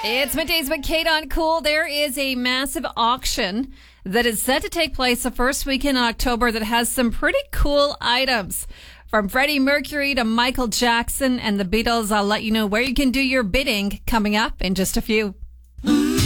It's Middays with Kate on Cool. There is a massive auction that is set to take place the first weekend in October that has some pretty cool items. From Freddie Mercury to Michael Jackson and the Beatles, I'll let you know where you can do your bidding coming up in just a few.